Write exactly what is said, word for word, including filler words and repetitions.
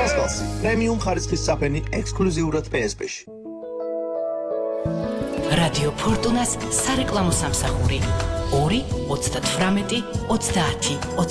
ფესტალსი პრემიუმ ხარისხის საფენი ექსკლუზიურად P S P-ში. რადიო ფორტუნას სარეკლამო სამსახური ორი ოცდათვრამეტი ოცდაათი